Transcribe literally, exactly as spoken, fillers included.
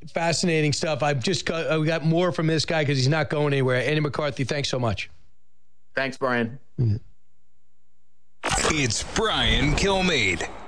Fascinating stuff. I've just got, uh, we got more from this guy because he's not going anywhere. Andy McCarthy, thanks so much. Thanks, Brian. It's Brian Kilmeade.